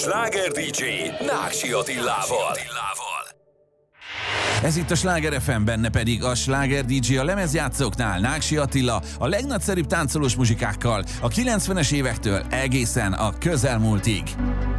sláger DJ Náksi Attilával. Ez itt a Sláger FM, benne pedig a Sláger DJ a lemezjátszóknál, Náksi Attila, a legnagyszerűbb táncolós muzsikákkal a 90-es évektől egészen a közelmúltig.